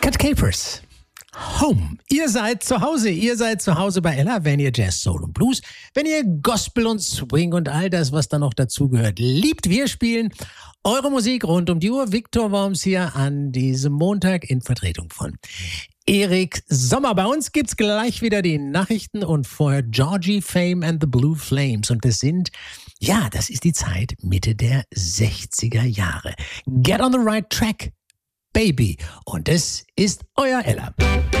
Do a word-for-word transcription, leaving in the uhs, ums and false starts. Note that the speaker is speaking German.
Cat Capers. Home. Ihr seid zu Hause. Ihr seid zu Hause bei Ella, wenn ihr Jazz, Soul und Blues, wenn ihr Gospel und Swing und all das, was da noch dazugehört, liebt. Wir spielen eure Musik rund um die Uhr. Viktor Worms hier an diesem Montag in Vertretung von Erik Sommer. Bei uns gibt's gleich wieder die Nachrichten und vorher Georgie Fame and the Blue Flames. Und das sind, ja, das ist die Zeit Mitte der sechziger Jahre. Get on the right track, Baby. Und das ist euer Ella.